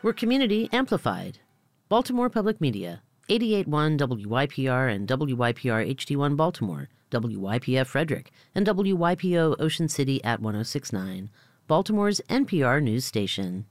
We're community amplified. Baltimore Public Media, 88.1 WYPR and WYPR HD1 Baltimore, WYPF Frederick, and WYPO Ocean City at 106.9, Baltimore's NPR news station.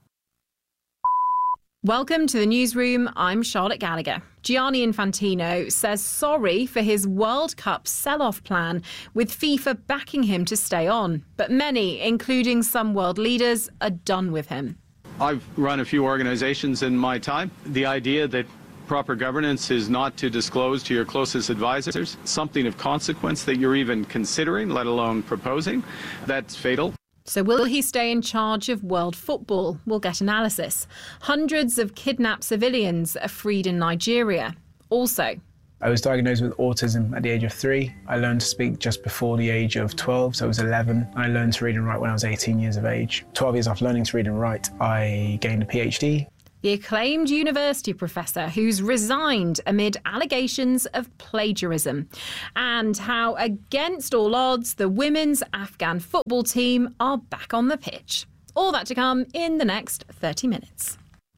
Welcome to the newsroom. I'm Charlotte Gallagher. Gianni Infantino says sorry for his World Cup sell-off plan, with FIFA backing him to stay on. But many, including some world leaders, are done with him. I've run a few organizations in my time. The idea that proper governance is not to disclose to your closest advisors something of consequence that you're even considering, let alone proposing, that's fatal. So will he stay in charge of world football? We'll get analysis. Hundreds of kidnapped civilians are freed in Nigeria. Also, I was diagnosed with autism at the age of 3. I learned to speak just before the age of 12, so I was 11. I learned to read and write when I was 18 years of age. 12 years after learning to read and write, I gained a PhD. The acclaimed university professor who's resigned amid allegations of plagiarism, and how, against all odds, the women's Afghan football team are back on the pitch. All that to come in the next 30 minutes.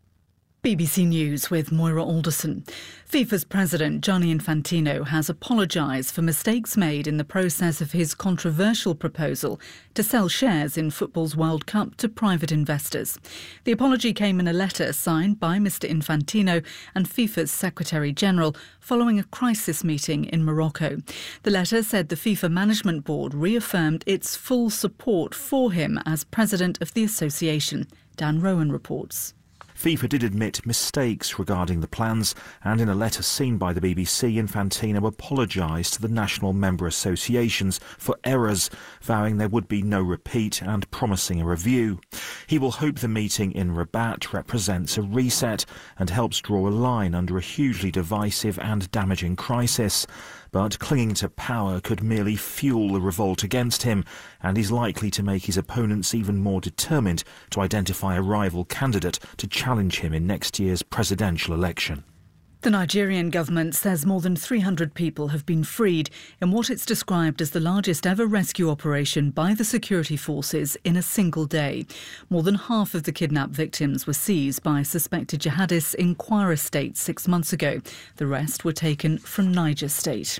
BBC News with Moira Alderson. FIFA's president, Gianni Infantino, has apologised for mistakes made in the process of his controversial proposal to sell shares in football's World Cup to private investors. The apology came in a letter signed by Mr Infantino and FIFA's Secretary-General following a crisis meeting in Morocco. The letter said the FIFA Management Board reaffirmed its full support for him as president of the association. Dan Rowan reports. FIFA did admit mistakes regarding the plans, and in a letter seen by the BBC, Infantino apologised to the national member associations for errors, vowing there would be no repeat and promising a review. He will hope the meeting in Rabat represents a reset and helps draw a line under a hugely divisive and damaging crisis. But clinging to power could merely fuel the revolt against him, and is likely to make his opponents even more determined to identify a rival candidate to challenge him in next year's presidential election. The Nigerian government says more than 300 people have been freed in what it's described as the largest ever rescue operation by the security forces in a single day. More than half of the kidnapped victims were seized by suspected jihadists in Kwara State 6 months ago. The rest were taken from Niger State.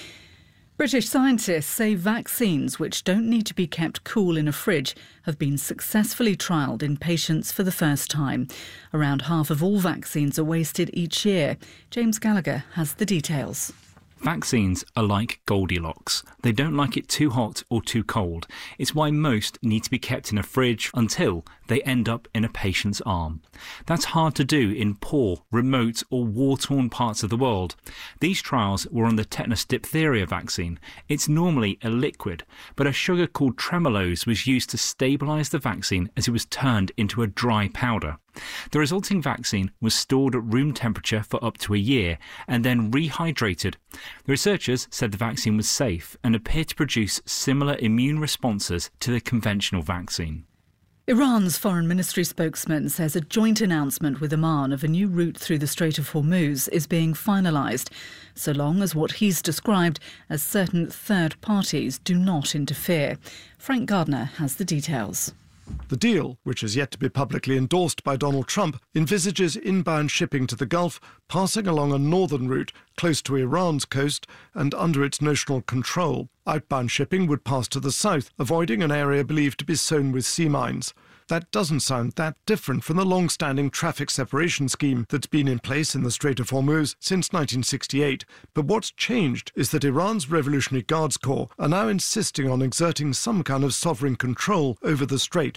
British scientists say vaccines which don't need to be kept cool in a fridge have been successfully trialled in patients for the first time. Around half of all vaccines are wasted each year. James Gallagher has the details. Vaccines are like Goldilocks. They don't like it too hot or too cold. It's why most need to be kept in a fridge until they end up in a patient's arm. That's hard to do in poor, remote or war-torn parts of the world. These trials were on the tetanus diphtheria vaccine. It's normally a liquid, but a sugar called tremulose was used to stabilise the vaccine as it was turned into a dry powder. The resulting vaccine was stored at room temperature for up to a year and then rehydrated. The researchers said the vaccine was safe and appeared to produce similar immune responses to the conventional vaccine. Iran's foreign ministry spokesman says a joint announcement with Oman of a new route through the Strait of Hormuz is being finalised, so long as what he's described as certain third parties do not interfere. Frank Gardner has the details. The deal, which is yet to be publicly endorsed by Donald Trump, envisages inbound shipping to the Gulf passing along a northern route close to Iran's coast and under its notional control. Outbound shipping would pass to the south, avoiding an area believed to be sown with sea mines. That doesn't sound that different from the long-standing traffic separation scheme that's been in place in the Strait of Hormuz since 1968. But what's changed is that Iran's Revolutionary Guards Corps are now insisting on exerting some kind of sovereign control over the strait.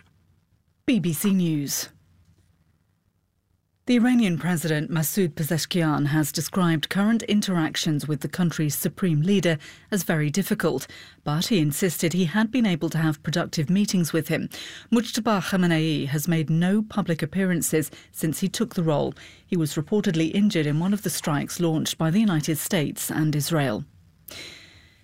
BBC News. The Iranian President Masoud Pezeshkian has described current interactions with the country's supreme leader as very difficult, but he insisted he had been able to have productive meetings with him. Mujtaba Khamenei has made no public appearances since he took the role. He was reportedly injured in one of the strikes launched by the United States and Israel.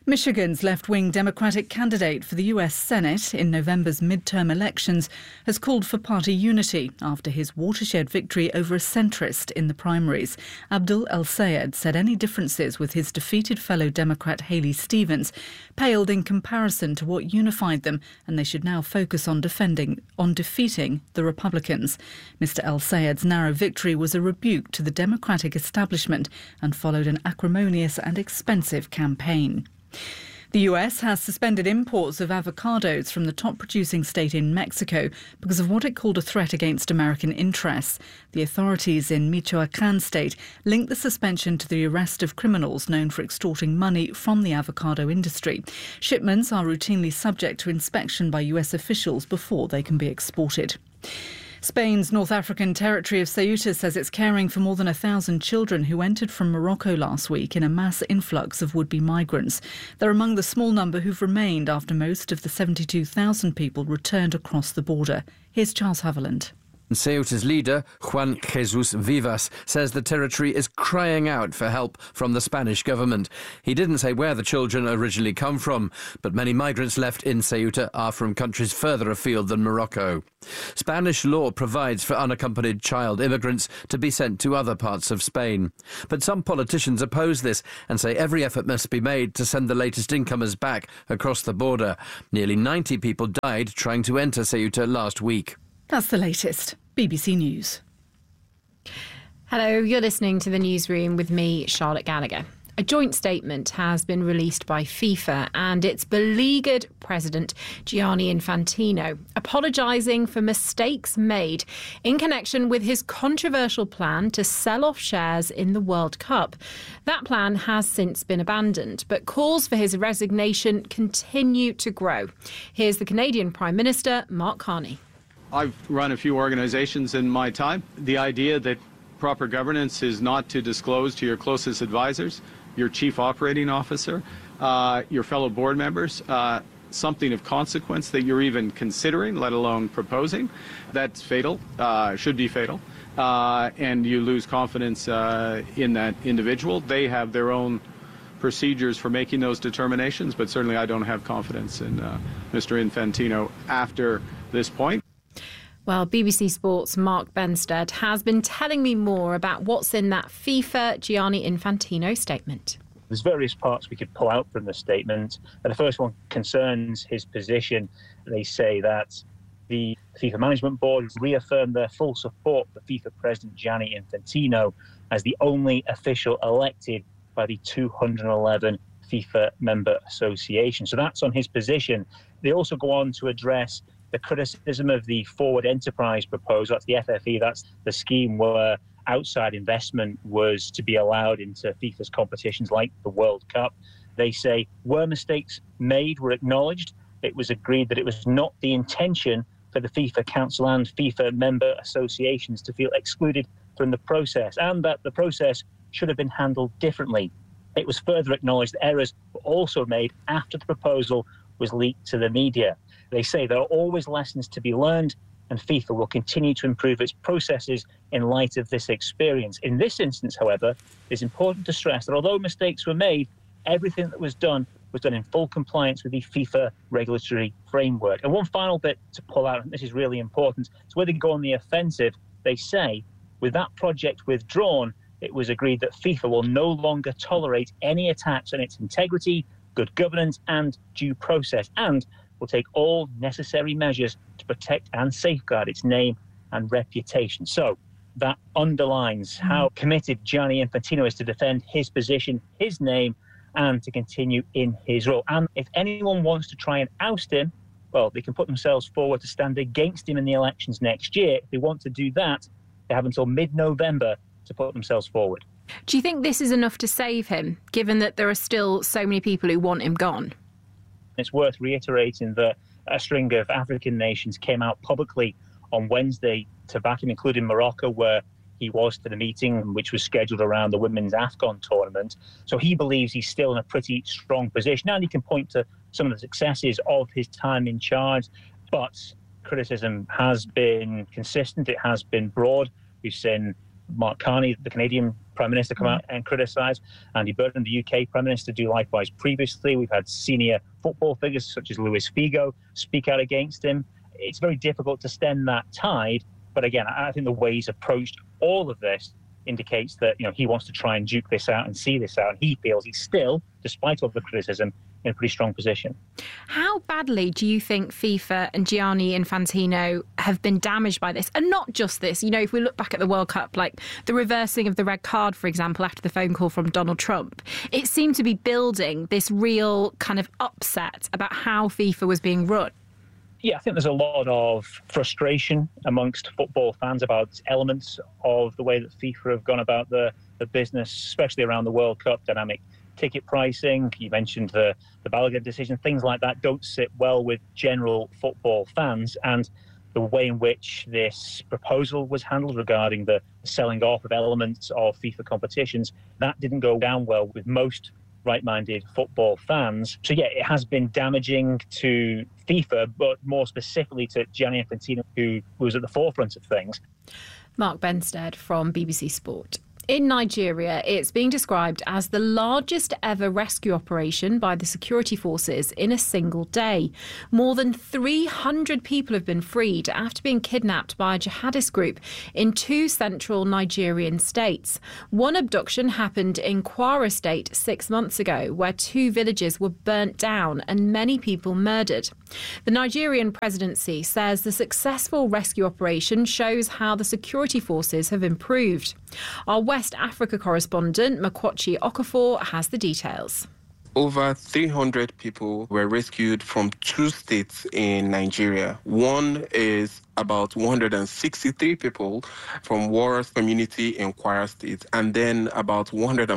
Michigan's left-wing Democratic candidate for the U.S. Senate in November's midterm elections has called for party unity after his watershed victory over a centrist in the primaries. Abdul El-Sayed said any differences with his defeated fellow Democrat Haley Stevens paled in comparison to what unified them, and they should now focus on defeating the Republicans. Mr. El-Sayed's narrow victory was a rebuke to the Democratic establishment and followed an acrimonious and expensive campaign. The US has suspended imports of avocados from the top producing state in Mexico because of what it called a threat against American interests. The authorities in Michoacan state linked the suspension to the arrest of criminals known for extorting money from the avocado industry. Shipments are routinely subject to inspection by US officials before they can be exported. Spain's North African territory of Ceuta says it's caring for more than 1,000 children who entered from Morocco last week in a mass influx of would-be migrants. They're among the small number who've remained after most of the 72,000 people returned across the border. Here's Charles Haviland. Ceuta's leader, Juan Jesus Vivas, says the territory is crying out for help from the Spanish government. He didn't say where the children originally come from, but many migrants left in Ceuta are from countries further afield than Morocco. Spanish law provides for unaccompanied child immigrants to be sent to other parts of Spain. But some politicians oppose this and say every effort must be made to send the latest incomers back across the border. Nearly 90 people died trying to enter Ceuta last week. That's the latest. BBC News. Hello, you're listening to the Newsroom with me, Charlotte Gallagher. A joint statement has been released by FIFA and its beleaguered president, Gianni Infantino, apologising for mistakes made in connection with his controversial plan to sell off shares in the World Cup. That plan has since been abandoned, but calls for his resignation continue to grow. Here's the Canadian Prime Minister, Mark Carney. I've run a few organizations in my time. The idea that proper governance is not to disclose to your closest advisors, your chief operating officer, your fellow board members, something of consequence that you're even considering, let alone proposing, that's fatal, should be fatal, and you lose confidence in that individual. They have their own procedures for making those determinations, but certainly I don't have confidence in Mr. Infantino after this point. Well, BBC Sport's Mark Benstead has been telling me more about what's in that FIFA Gianni Infantino statement. There's various parts we could pull out from the statement. The first one concerns his position. They say that the FIFA Management Board reaffirmed their full support for FIFA President Gianni Infantino as the only official elected by the 211 FIFA member association. So that's on his position. They also go on to address the criticism of the Forward Enterprise proposal. That's the FFE, that's the scheme where outside investment was to be allowed into FIFA's competitions like the World Cup. They say where mistakes made were acknowledged. It was agreed that it was not the intention for the FIFA Council and FIFA member associations to feel excluded from the process, and that the process should have been handled differently. It was further acknowledged that errors were also made after the proposal was leaked to the media. They say there are always lessons to be learned, and FIFA will continue to improve its processes in light of this experience. In this instance, however, it's important to stress that although mistakes were made, everything that was done in full compliance with the FIFA regulatory framework. And one final bit to pull out, and this is really important, is where they go on the offensive. They say, with that project withdrawn, it was agreed that FIFA will no longer tolerate any attacks on its integrity, good governance and due process, and will take all necessary measures to protect and safeguard its name and reputation. So that underlines how committed Gianni Infantino is to defend his position, his name, and to continue in his role. And if anyone wants to try and oust him, well, they can put themselves forward to stand against him in the elections next year. If they want to do that, they have until mid-November to put themselves forward. Do you think this is enough to save him, given that there are still so many people who want him gone? It's worth reiterating that a string of African nations came out publicly on Wednesday to back him, including Morocco, where he was to the meeting, which was scheduled around the women's AFCON tournament. So he believes he's still in a pretty strong position. And he can point to some of the successes of his time in charge. But criticism has been consistent. It has been broad. We've seen Mark Carney, the Canadian Prime Minister, come out and criticise. Andy Burnham, the UK Prime Minister, do likewise previously. We've had senior football figures such as Luis Figo speak out against him. It's very difficult to stem that tide. But again, I think the way he's approached all of this indicates that he wants to try and duke this out and see this out. And he feels he's still, despite all the criticism, in a pretty strong position. How badly do you think FIFA and Gianni Infantino have been damaged by this? And not just this. If we look back at the World Cup, like the reversing of the red card, for example, after the phone call from Donald Trump, it seemed to be building this real kind of upset about how FIFA was being run. Yeah, I think there's a lot of frustration amongst football fans about elements of the way that FIFA have gone about the business, especially around the World Cup dynamic. Ticket pricing, you mentioned the Balogun decision, things like that don't sit well with general football fans. And the way in which this proposal was handled regarding the selling off of elements of FIFA competitions, that didn't go down well with most right-minded football fans. So yeah, it has been damaging to FIFA, but more specifically to Gianni Infantino, who was at the forefront of things. Mark Benstead from BBC Sport. In Nigeria, it's being described as the largest ever rescue operation by the security forces in a single day. More than 300 people have been freed after being kidnapped by a jihadist group in 2 central Nigerian states. One abduction happened in Kwara State 6 months ago, where 2 villages were burnt down and many people murdered. The Nigerian presidency says the successful rescue operation shows how the security forces have improved. Our West Africa correspondent, Makwachi Okafor, has the details. Over 300 people were rescued from 2 states in Nigeria. One is about 163 people from Warriors community in Kwara State, and then about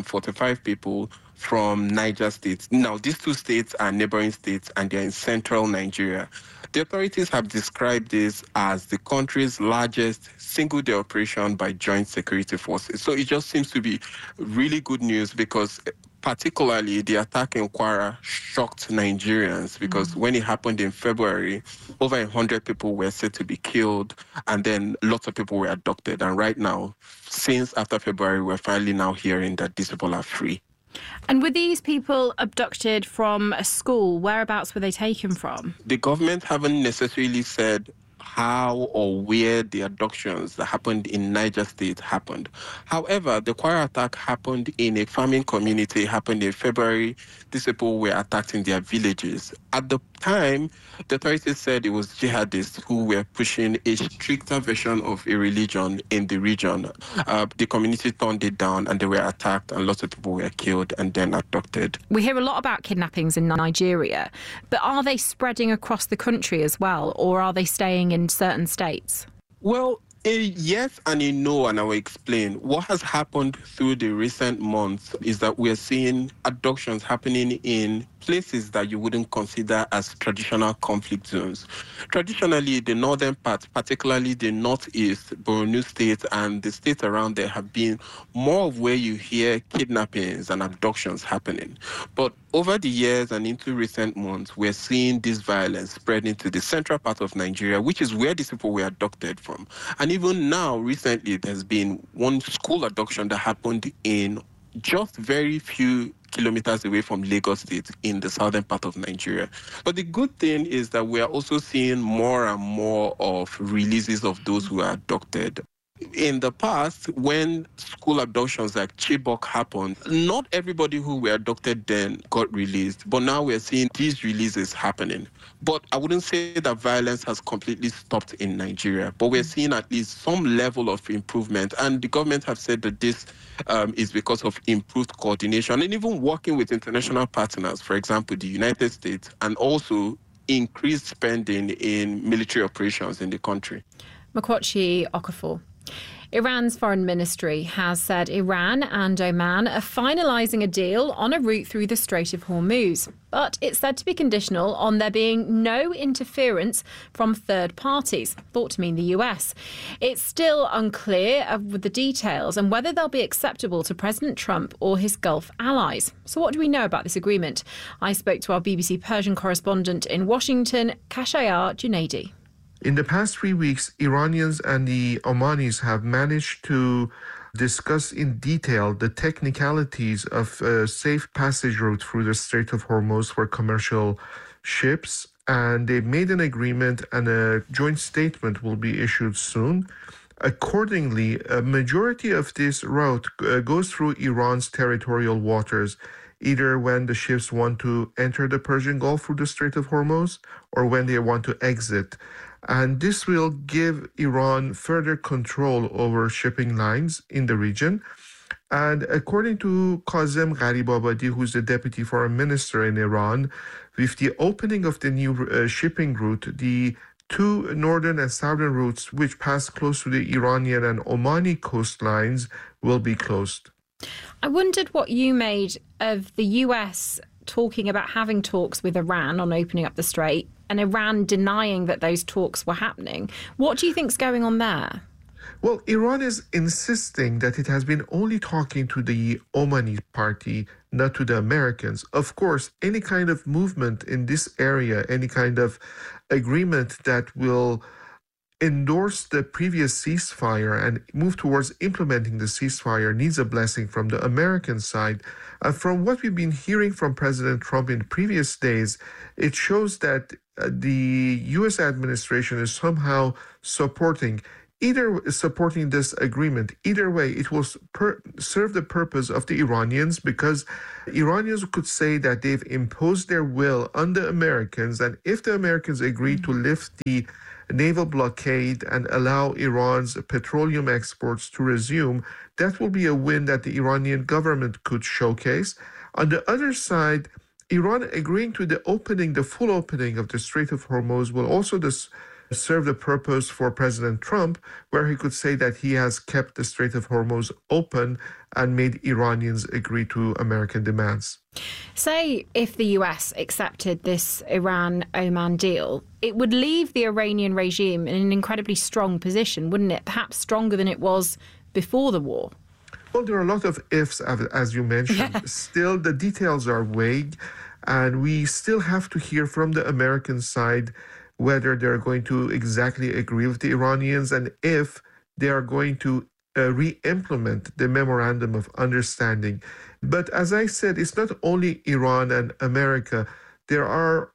145 people from Niger State. Now, these 2 states are neighboring states, and they're in central Nigeria. The authorities have described this as the country's largest single-day operation by joint security forces. So it just seems to be really good news, because particularly the attack in Kwara shocked Nigerians, because when it happened in February, over 100 people were said to be killed, and then lots of people were abducted. And right now, since after February, we're finally now hearing that these people are free. And were these people abducted from a school? Whereabouts were they taken from? The government haven't necessarily said how or where the abductions that happened in Niger State happened. However, the Kwara attack happened in a farming community, happened in February. These people were attacked in their villages. At the time, the authorities said it was jihadists who were pushing a stricter version of a religion in the region. The community turned it down, and they were attacked, and lots of people were killed and then abducted. We hear a lot about kidnappings in Nigeria, but are they spreading across the country as well, or are they staying in certain states? Well, a yes and a no, and I will explain. What has happened through the recent months is that we're seeing abductions happening in places that you wouldn't consider as traditional conflict zones. Traditionally, the northern part, particularly the northeast, Borno State and the states around there, have been more of where you hear kidnappings and abductions happening. But over the years and into recent months, we're seeing this violence spread into the central part of Nigeria, which is where these people were abducted from. And even now, recently, there's been one school abduction that happened in just very few kilometers away from Lagos State in the southern part of Nigeria. But the good thing is that we are also seeing more and more of releases of those who are abducted. In the past, when school abductions like Chibok happened, not everybody who were abducted then got released. But now we're seeing these releases happening. But I wouldn't say that violence has completely stopped in Nigeria. But we're seeing at least some level of improvement. And the government have said that this is because of improved coordination and even working with international partners, for example, the United States, and also increased spending in military operations in the country. Makwachi Okafor. Iran's foreign ministry has said Iran and Oman are finalising a deal on a route through the Strait of Hormuz. But it's said to be conditional on there being no interference from third parties, thought to mean the US. It's still unclear of the details and whether they'll be acceptable to President Trump or his Gulf allies. So what do we know about this agreement? I spoke to our BBC Persian correspondent in Washington, Kashayar Junaidi. In the past 3 weeks, Iranians and the Omanis have managed to discuss in detail the technicalities of a safe passage route through the Strait of Hormuz for commercial ships. And they made an agreement, and a joint statement will be issued soon. Accordingly, a majority of this route goes through Iran's territorial waters, either when the ships want to enter the Persian Gulf through the Strait of Hormuz or when they want to exit. And this will give Iran further control over shipping lines in the region. And according to Qasem Gharibabadi, who's the deputy foreign minister in Iran, with the opening of the new shipping route, the two northern and southern routes, which pass close to the Iranian and Omani coastlines, will be closed. I wondered what you made of the US talking about having talks with Iran on opening up the strait and Iran denying that those talks were happening. What do you think's going on there? Well, Iran is insisting that it has been only talking to the Omani party, not to the Americans. Of course, any kind of movement in this area, any kind of agreement that will endorse the previous ceasefire and move towards implementing the ceasefire needs a blessing from the American side. And from what we've been hearing from President Trump in previous days, it shows that the U.S. administration is somehow supporting this agreement. Either way, it will serve the purpose of the Iranians, because Iranians could say that they've imposed their will on the Americans, and if the Americans agree to lift the naval blockade and allow Iran's petroleum exports to resume, that will be a win that the Iranian government could showcase. On the other side, Iran agreeing to the full opening of the Strait of Hormuz will also serve the purpose for President Trump, where he could say that he has kept the Strait of Hormuz open and made Iranians agree to American demands. Say if the US accepted this Iran-Oman deal, it would leave the Iranian regime in an incredibly strong position, wouldn't it? Perhaps stronger than it was before the war. Well, there are a lot of ifs, as you mentioned. Still, the details are vague, and we still have to hear from the American side whether they're going to exactly agree with the Iranians and if they are going to re-implement the Memorandum of Understanding. But as I said, it's not only Iran and America. There are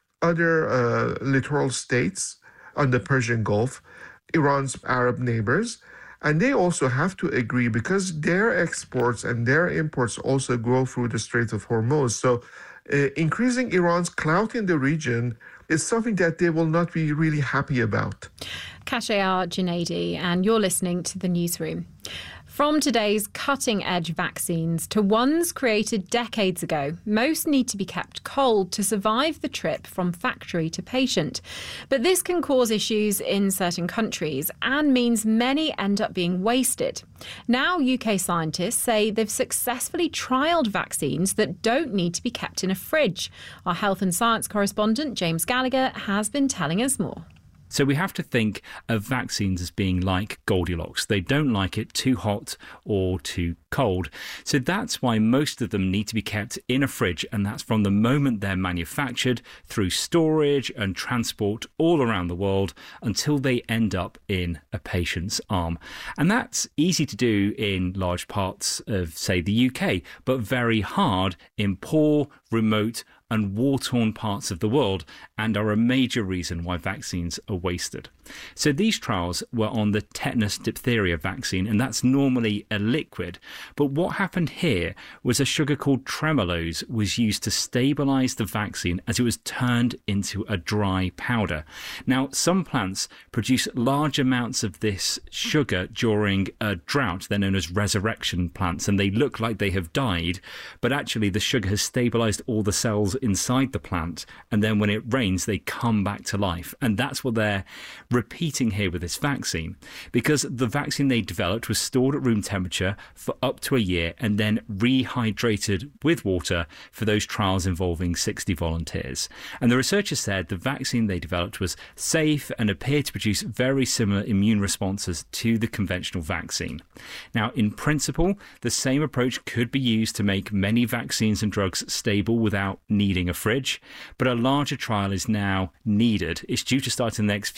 other littoral states on the Persian Gulf, Iran's Arab neighbors, and they also have to agree because their exports and their imports also go through the Strait of Hormuz. So increasing Iran's clout in the region is something that they will not be really happy about. Kashayar Junaidi, and you're listening to The Newsroom. From today's cutting-edge vaccines to ones created decades ago, most need to be kept cold to survive the trip from factory to patient. But this can cause issues in certain countries and means many end up being wasted. Now, UK scientists say they've successfully trialled vaccines that don't need to be kept in a fridge. Our health and science correspondent, James Gallagher, has been telling us more. So we have to think of vaccines as being like Goldilocks. They don't like it too hot or too cold. So that's why most of them need to be kept in a fridge, and that's from the moment they're manufactured through storage and transport all around the world until they end up in a patient's arm. And that's easy to do in large parts of, say, the UK, but very hard in poor, remote and war-torn parts of the world, and are a major reason why vaccines are wasted. So these trials were on the tetanus diphtheria vaccine, and that's normally a liquid. But what happened here was a sugar called tremulose was used to stabilise the vaccine as it was turned into a dry powder. Now, some plants produce large amounts of this sugar during a drought. They're known as resurrection plants, and they look like they have died, but actually the sugar has stabilised all the cells inside the plant, and then when it rains they come back to life. And that's what they're repeating here with this vaccine, because the vaccine they developed was stored at room temperature for up to a year and then rehydrated with water for those trials involving 60 volunteers. And the researchers said the vaccine they developed was safe and appeared to produce very similar immune responses to the conventional vaccine. Now, in principle, the same approach could be used to make many vaccines and drugs stable without needing a fridge, but a larger trial is now needed. It's due to start in the next few months.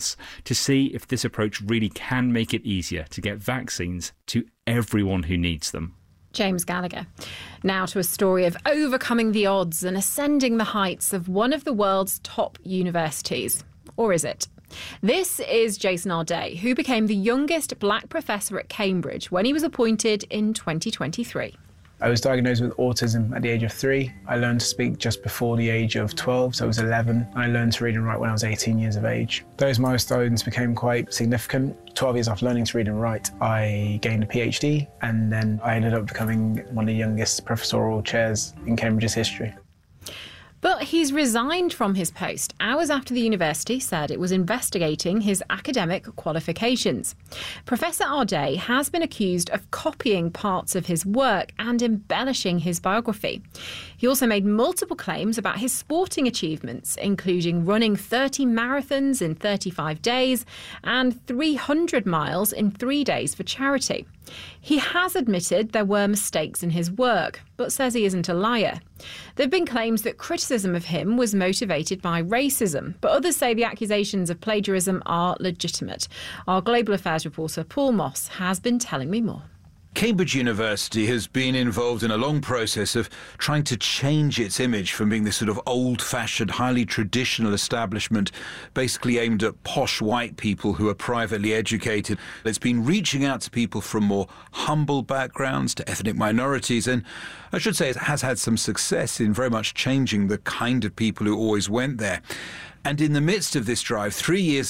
us to see if this approach really can make it easier to get vaccines to everyone who needs them. James Gallagher. Now to a story of overcoming the odds and ascending the heights of one of the world's top universities. Or is it? This is Jason Arday, who became the youngest black professor at Cambridge when he was appointed in 2023. I was diagnosed with autism at the age of 3. I learned to speak just before the age of 12, so I was 11. I learned to read and write when I was 18 years of age. Those milestones became quite significant. 12 years after learning to read and write, I gained a PhD, and then I ended up becoming one of the youngest professorial chairs in Cambridge's history. But he's resigned from his post hours after the university said it was investigating his academic qualifications. Professor Arday has been accused of copying parts of his work and embellishing his biography. He also made multiple claims about his sporting achievements, including running 30 marathons in 35 days and 300 miles in 3 days for charity. He has admitted there were mistakes in his work, but says he isn't a liar. There have been claims that criticism of him was motivated by racism, but others say the accusations of plagiarism are legitimate. Our Global Affairs reporter Paul Moss has been telling me more. Cambridge University has been involved in a long process of trying to change its image from being this sort of old-fashioned, highly traditional establishment, basically aimed at posh white people who are privately educated. It's been reaching out to people from more humble backgrounds, to ethnic minorities, and I should say it has had some success in very much changing the kind of people who always went there. And in the midst of this drive, 3 years